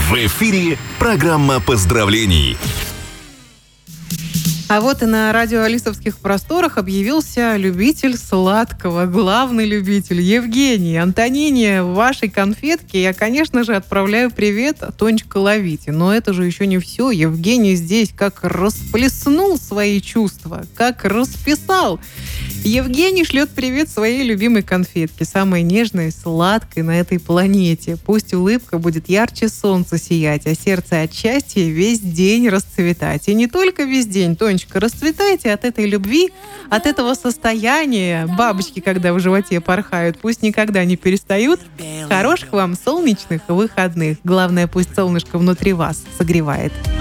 В эфире программа поздравлений. А вот и на радиоалисовских просторах объявился любитель сладкого, главный любитель Евгений. Антонине, вашей конфетке я, конечно же, отправляю привет Тонечка Ловите. Но это же еще не все. Евгений здесь как расплеснул свои чувства, как расписал. Евгений шлет привет своей любимой конфетке, самой нежной, сладкой на этой планете. Пусть улыбка будет ярче солнца сиять, а сердце от счастья весь день расцветать. И не только весь день, Тонечка, расцветайте от этой любви, от этого состояния. Бабочки, когда в животе порхают, пусть никогда не перестают. Хороших вам солнечных выходных. Главное, пусть солнышко внутри вас согревает.